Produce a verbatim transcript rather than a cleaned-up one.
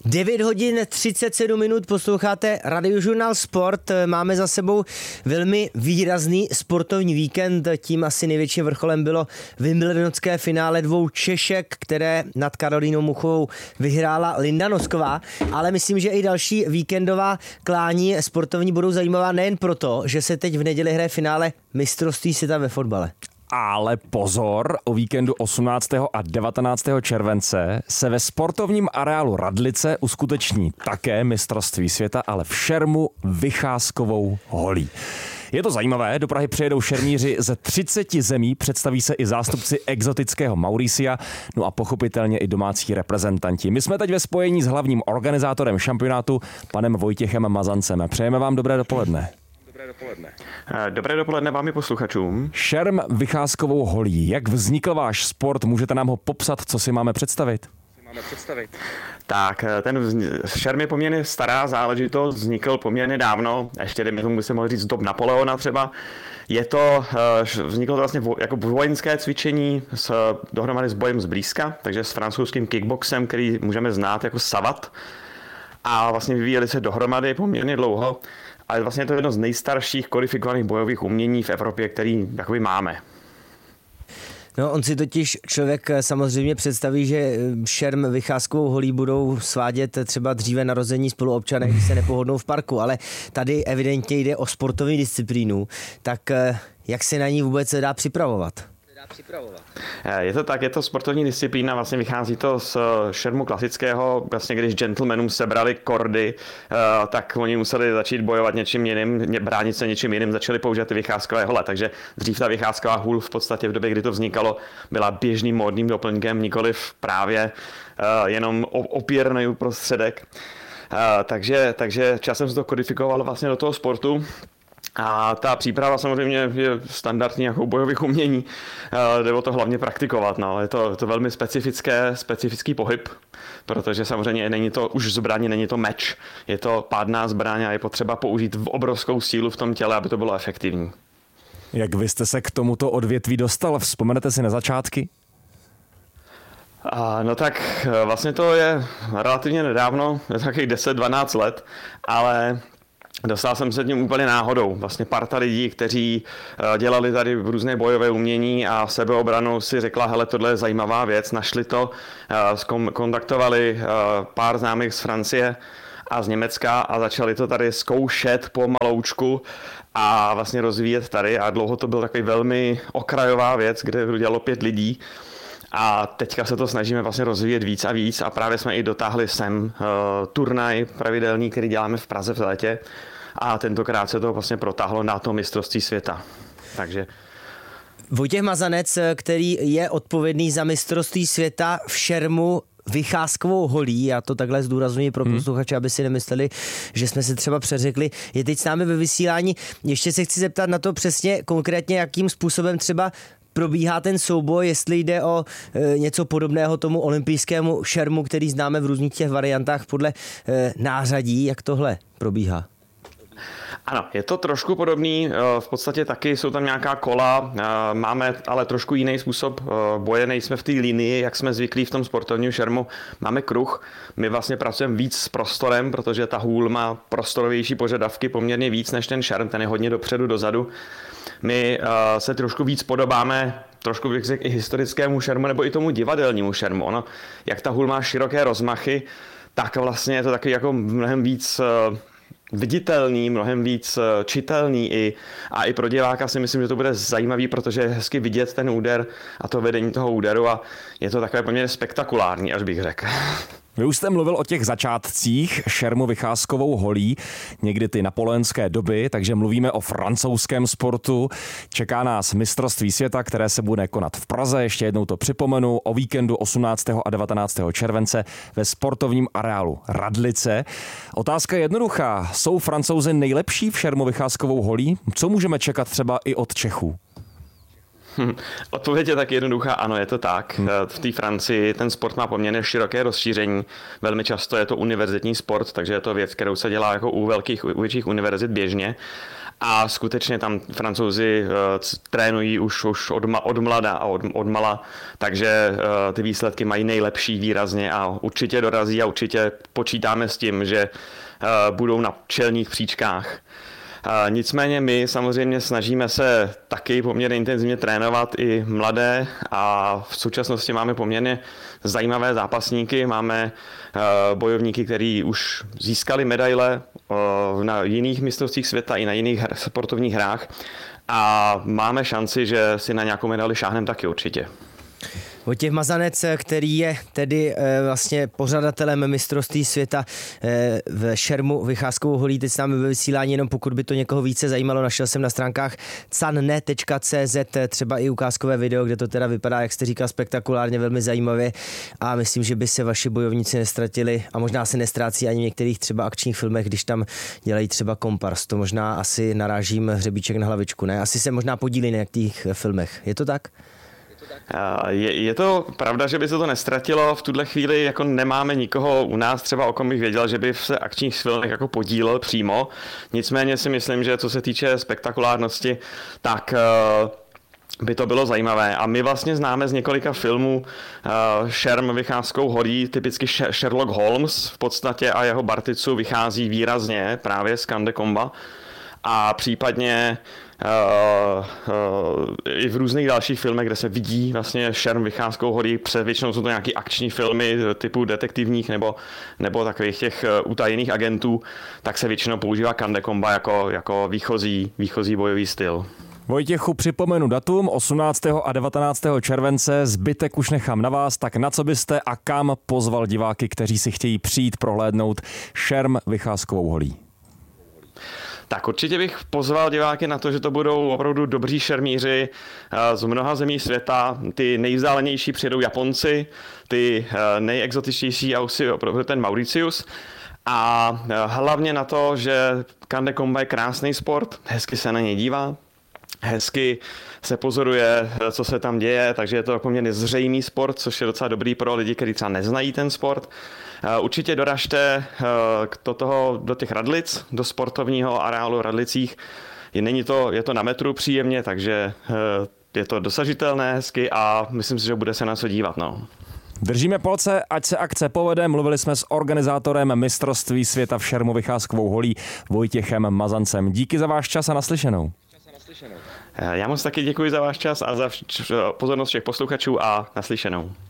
devět hodin třicet sedm minut, posloucháte Radiožurnál Sport. Máme za sebou velmi výrazný sportovní víkend. Tím asi největším vrcholem bylo wimbledonské finále dvou Češek, které nad Karolínou Muchovou vyhrála Linda Nosková. Ale myslím, že i další víkendová klání sportovní budou zajímavá nejen proto, že se teď v neděli hraje finále mistrovství světa ve fotbale. Ale pozor, o víkendu osmnáctého a devatenáctého července se ve sportovním areálu Radlice uskuteční také mistrovství světa, ale v šermu Vycházkovou holí. Je to zajímavé, do Prahy přijedou šermíři ze třiceti zemí, představí se i zástupci exotického Mauricia, no a pochopitelně i domácí reprezentanti. My jsme teď ve spojení s hlavním organizátorem šampionátu, panem Vojtěchem Mazancem. Přejeme vám dobré dopoledne. Dobré dopoledne. Dobré dopoledne vám i posluchačům. Šerm Vycházkovou holí. Jak vznikl váš sport? Můžete nám ho popsat, co si máme představit? Máme představit. Tak, ten šerm je poměrně stará záležitost, vznikl poměrně dávno, ještě dejme tomu se mohl říct dob Napoleona třeba. Je to, vzniklo to vlastně jako vojenské cvičení s, dohromady s bojem zblízka, takže s francouzským kickboxem, který můžeme znát jako savat. A vlastně vyvíjeli se dohromady poměrně dlouho. Ale vlastně je to jedno z nejstarších kodifikovaných bojových umění v Evropě, který jakoby máme. No, on si totiž člověk samozřejmě představí, že šerm Vycházkovou holí budou svádět třeba dříve narození spoluobčané, když se nepohodnou v parku, ale tady evidentně jde o sportovní disciplínu, tak jak se na ní vůbec dá připravovat? Připravovat. Je to tak, je to sportovní disciplína, vlastně vychází to z šermu klasického, vlastně když gentlemanům sebrali kordy, tak oni museli začít bojovat něčím jiným, bránit se něčím jiným, začali používat ty vycházkové hole, takže dřív ta vycházková hůl v podstatě v době, kdy to vznikalo, byla běžným módním doplňkem, nikoliv právě jenom opěrný prostředek. Takže, takže časem se to kodifikovalo vlastně do toho sportu. A ta příprava samozřejmě je standardní jako bojových umění, jde o to hlavně praktikovat, no. Je to, je to velmi specifické, specifický pohyb, protože samozřejmě není to už zbraň, není to meč, je to pádná zbraň a je potřeba použít obrovskou sílu v tom těle, aby to bylo efektivní. Jak vy jste se k tomuto odvětví dostal? Vzpomenete si na začátky? A, no tak vlastně to je relativně nedávno, je takových deset dvanáct let, ale dostal jsem se tím úplně náhodou. Vlastně parta lidí, kteří dělali tady různé bojové umění a sebeobranou si řekla, hele, tohle je zajímavá věc, našli to, kontaktovali pár známých z Francie a z Německa a začali to tady zkoušet pomaloučku a vlastně rozvíjet tady a dlouho to byl takový velmi okrajová věc, kde to dělalo pět lidí. A teďka se to snažíme vlastně rozvíjet víc a víc a právě jsme i dotáhli sem uh, turnaj pravidelný, který děláme v Praze v létě a tentokrát se to vlastně protáhlo na to mistrovství světa. Takže Vojtěch Mazanec, který je odpovědný za mistrovství světa v šermu Vycházkovou holí, já to takhle zdůraznuju pro posluchače, aby si nemysleli, že jsme se třeba přeřekli, je teď s námi ve vysílání. Ještě se chci zeptat na to přesně konkrétně, jakým způsobem třeba probíhá ten souboj, jestli jde o e, něco podobného tomu olympijskému šermu, který známe v různých těch variantách podle e, nářadí, jak tohle probíhá? Ano, je to trošku podobný, v podstatě taky jsou tam nějaká kola, máme ale trošku jiný způsob boje, nejsme v té linii, jak jsme zvyklí v tom sportovním šermu, máme kruh, my vlastně pracujeme víc s prostorem, protože ta hůl má prostorovější požadavky poměrně víc než ten šerm, ten je hodně dopředu, dozadu. My se trošku víc podobáme, trošku bych řekl i historickému šermu nebo i tomu divadelnímu šermu. Ono, jak ta hůl má široké rozmachy, tak vlastně je to taky jako mnohem víc viditelný, mnohem víc čitelný i, a i pro diváka si myslím, že to bude zajímavý, protože je hezky vidět ten úder a to vedení toho úderu a je to takové poměrně spektakulární, až bych řekl. Vy už jste mluvil o těch začátcích šermu Vycházkovou holí, někdy ty napoleonské doby, takže mluvíme o francouzském sportu. Čeká nás mistrovství světa, které se bude konat v Praze, ještě jednou to připomenu, o víkendu osmnáctého a devatenáctého července ve sportovním areálu Radlice. Otázka je jednoduchá, jsou Francouzi nejlepší v šermu Vycházkovou holí? Co můžeme čekat třeba i od Čechů? Odpověď je tak jednoduchá, ano, je to tak. V té Francii ten sport má poměrně široké rozšíření. Velmi často je to univerzitní sport, takže je to věc, kterou se dělá jako u velkých, u větších univerzit běžně. a skutečně tam Francouzi uh, trénují už, už od, ma, od mlada a od, od mala, takže uh, ty výsledky mají nejlepší výrazně a určitě dorazí a určitě počítáme s tím, že uh, budou na čelních příčkách. Uh, nicméně my samozřejmě snažíme se taky poměrně intenzivně trénovat i mladé a v současnosti máme poměrně zajímavé zápasníky. Máme uh, bojovníky, kteří už získali medaile uh, na jiných mistrovstvích světa i na jiných hr- sportovních hrách a máme šanci, že si na nějakou medaili šáhneme taky určitě. Vojtěch Mazanec, který je tedy e, vlastně pořadatelem mistrovství světa e, v šermu Vycházkovou holí, teď s námi ve vysílání, jenom pokud by to někoho více zajímalo, našel jsem na stránkách canne tečka cé zet třeba i ukázkové video, kde to teda vypadá, jak jste říkal, spektakulárně, velmi zajímavě a myslím, že by se vaši bojovníci nestratili a možná se nestrácí ani v některých třeba akčních filmech, když tam dělají třeba kompars. To možná asi narážím hřebíček na hlavičku, ne? Asi se možná podílí na některých filmech. Je to tak? Je, je to pravda, že by se to nestratilo. V tuhle chvíli jako nemáme nikoho u nás, třeba o kom bych věděl, že by se akčních filmech jako podílel přímo. Nicméně si myslím, že co se týče spektakulárnosti, tak by to bylo zajímavé. A my vlastně známe z několika filmů uh, šerm Vycházkovou holí, typicky Sherlock Holmes v podstatě a jeho Barticu vychází výrazně právě z Cannes de Combat. A případně uh, uh, i v různých dalších filmech, kde se vidí vlastně šerm Vycházkovou holí, většinou jsou to nějaké akční filmy typu detektivních nebo, nebo takových těch uh, utajených agentů, tak se většinou používá Cannes de Combat jako, jako výchozí, výchozí bojový styl. Vojtěchu, připomenu datum osmnáctého a devatenáctého července, zbytek už nechám na vás, tak na co byste a kam pozval diváky, kteří si chtějí přijít prohlédnout šerm Vycházkovou holí? Tak určitě bych pozval diváky na to, že to budou opravdu dobří šermíři z mnoha zemí světa. Ty nejvzdálenější přijedou Japonci, ty nejexotičtější asi opravdu ten Mauritius. A hlavně na to, že Cannes de Combat je krásný sport, hezky se na něj dívá, hezky se pozoruje, co se tam děje, takže je to poměrně zřejmý sport, což je docela dobrý pro lidi, kteří třeba neznají ten sport. Určitě doražte do, toho, do těch Radlic, do sportovního areálu Radlicích. Není to, je to na metru příjemně, takže je to dosažitelné hezky a myslím si, že bude se na co dívat. No. Držíme palce, ať se akce povede. Mluvili jsme s organizátorem mistrovství světa v šermu Vycházkovou holí Vojtěchem Mazancem. Díky za váš čas a naslyšenou. Já moc taky děkuji za váš čas a za pozornost všech posluchačů a naslyšenou.